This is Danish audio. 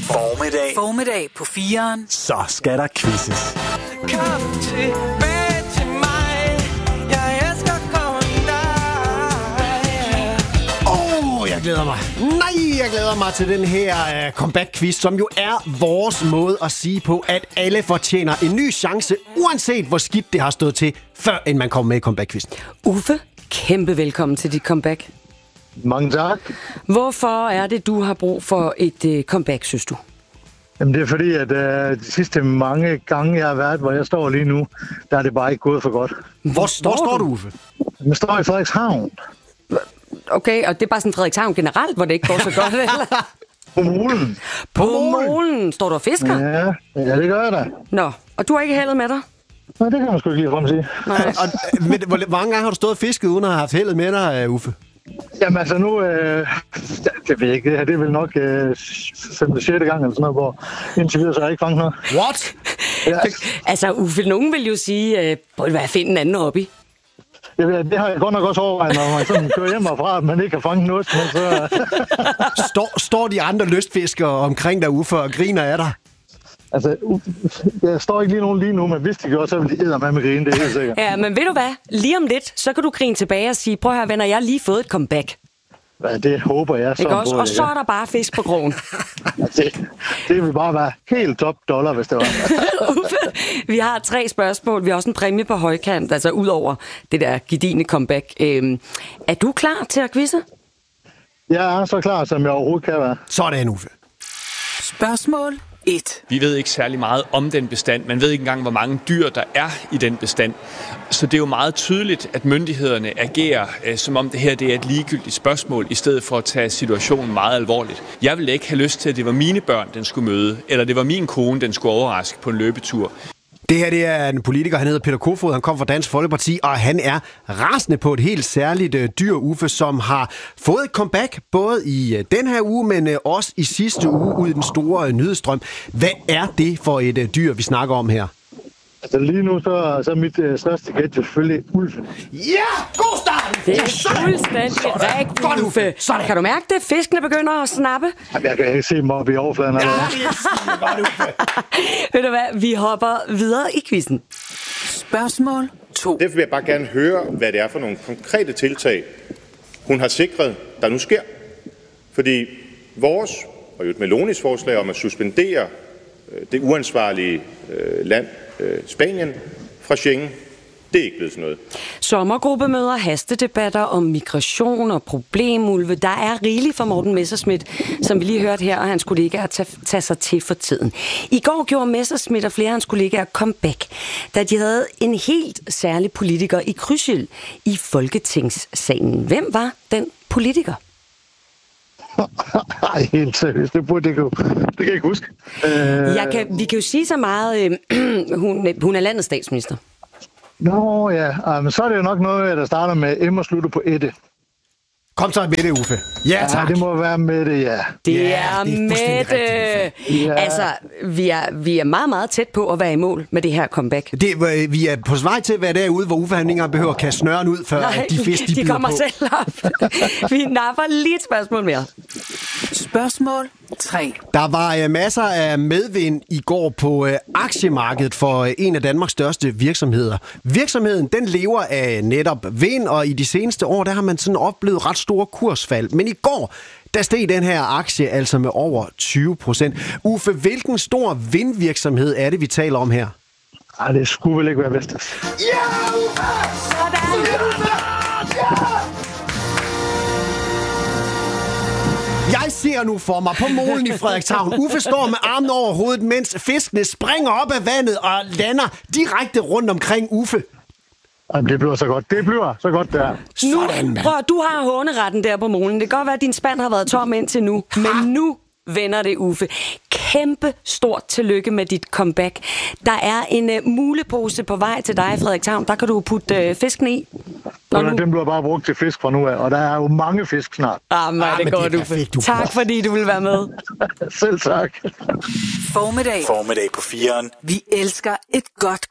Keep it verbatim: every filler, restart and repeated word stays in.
Formiddag. Formiddag på fireren. Så skal der quizzes. Kom tilbage til mig. Jeg elsker kun dig. Åh, oh, jeg glæder mig. Nej, jeg glæder mig til den her uh, comeback-quiz, som jo er vores måde at sige på, at alle fortjener en ny chance, uanset hvor skidt det har stået til, før end man kommer med i comeback-quizzen. Uffe, kæmpe velkommen til dit comeback. Mange tak. Hvorfor er det, du har brug for et uh, comeback, synes du? Jamen, det er fordi, at uh, de sidste mange gange, jeg har været, hvor jeg står lige nu, der er det bare ikke gået for godt. Hvor står, hvor står du, Uffe? Jeg står i Frederikshavn. Okay, og det er bare sådan Frederikshavn generelt, hvor det ikke går så godt, eller? På molen. På, På molen? Står du og fisker? Ja, ja, det gør jeg da. Nå, og du har ikke heldet med dig? Nej, det kan man sgu ikke lige frem sige. Nej. Og, men, hvor mange gange har du stået og fisket, uden at have haft heldet med dig, Uffe? Jamen altså nu, øh, det ved jeg ikke, det her det er vel nok øh, femte sjette gang eller sådan noget, hvor indtil videre så har jeg ikke fanget noget. What? Ja. Altså, Uffe, nogen vil jo sige, øh, prøv at finde en anden hobby. Jeg ved, det har jeg godt nok også overvejet, når man sådan kører hjem og fra, at man ikke kan fange noget. Men så... står, står de andre lystfiskere omkring dig, Uffe, og griner af dig? Altså, jeg står ikke lige nogen lige nu, men hvis de gør, så vil de eddermame med grine, det er helt sikkert. Ja, men ved du hvad? Lige om lidt, så kan du grine tilbage og sige, prøv her venner, jeg har lige fået et comeback. Ja, det håber jeg så. Ikke også? Både, og så er der bare fisk på krogen. det, det vil bare være helt top dollar, hvis det var. Uffe, vi har tre spørgsmål. Vi har også en præmie på højkant, altså ud over det der gedigne comeback. Øhm, er du klar til at quizze? Jeg er så klar, som jeg overhovedet kan være. Sådan, Uffe. Spørgsmål et. Vi ved ikke særlig meget om den bestand. Man ved ikke engang, hvor mange dyr, der er i den bestand. Så det er jo meget tydeligt, at myndighederne agerer, øh, som om det her det er et ligegyldigt spørgsmål, i stedet for at tage situationen meget alvorligt. Jeg ville ikke have lyst til, at det var mine børn, den skulle møde, eller det var min kone, den skulle overraske på en løbetur. Det her det er en politiker, han hedder Peter Kofod, han kom fra Dansk Folkeparti, og han er rasende på et helt særligt uh, dyr, Uffe, som har fået et comeback, både i uh, den her uge, men uh, også i sidste uge ud i den store uh, nyhedsstrøm. Hvad er det for et uh, dyr, vi snakker om her? Altså lige nu, så, så er mit øh, største gæt selvfølgelig ulven. Ja! God start! Det er fuldstændig rigtigt, Uffe. Sådan. Kan du mærke det? Fiskene begynder at snappe. Jamen, jeg kan ikke se dem oppe i overfladen. Ja, Eller? yes, godt, Uffe. Ved du hvad? Vi hopper videre i quizzen. Spørgsmål to. Derfor vil jeg bare gerne høre, hvad det er for nogle konkrete tiltag, hun har sikret, der nu sker. Fordi vores, og jo et Melonis forslag om at suspendere øh, det uansvarlige øh, land, øh, Spanien, fra Schengen, det er ikke blevet sådan noget. Sommergruppemøder, hastedebatter om migration og problemulve. Der er rigeligt for Morten Messerschmidt, som vi lige hørte her, og hans kollegaer tage, tage sig til for tiden. I går gjorde Messerschmidt og flere af hans kollegaer comeback, da de havde en helt særlig politiker i krydsild i Folketingssalen. Hvem var den politiker? Nej, helt seriøst. Det burde det kunne. Det kan jeg ikke huske. Øh... Jeg kan, vi kan jo sige så meget, øh, hun, hun er landets statsminister. Nå ja, men så er det jo nok noget, der starter med M og slutter på ette. Kom så med det, Uffe. Ja, tak. Ja, det må være med det, ja. Det Ja, er, det er med fuldstændig det. Ja. Altså, vi er, vi er meget, meget tæt på at være i mål med det her comeback. Det, øh, vi er på vej til at være derude, hvor Uffe han ikke engang behøver at kaste snøren ud, før Nej, de fisk, de, de bider kommer på. selv op. Vi napper lige et spørgsmål mere. Spørgsmål tre. Der var øh, masser af medvind i går på øh, aktiemarkedet for øh, en af Danmarks største virksomheder. Virksomheden, den lever af netop vind, og i de seneste år, der har man sådan oplevet ret store kursfald. Men i går, der steg den her aktie altså med over tyve procent. Uffe, hvilken stor vindvirksomhed er det, vi taler om her? Ej, det skulle vel ikke være Vestas. Ja, Uffe! Sådan! Jeg ser nu for mig på molen i Frederikshavn. Uffe står med armen over hovedet, mens fiskene springer op af vandet og lander direkte rundt omkring Uffe. Jamen, det bliver så godt. Det bliver så godt, der. Nu, Sådan, mand. prøv, du har håneretten der på molen. Det kan godt være, at din spand har været tom indtil nu. Men nu vender det, Uffe. Kæmpe stort tillykke med dit comeback. Der er en uh, mulepose på vej til dig, Frederikshavn. Der kan du putte uh, fisken i. Når nu... Den bliver bare brugt til fisk fra nu af, og der er jo mange fisk snart. Ah, men, Ah, det men går, det er Uffe. perfekt, Uffe. Tak, fordi du vil være med. Selv tak. Formiddag. Formiddag på fireren. Vi elsker et godt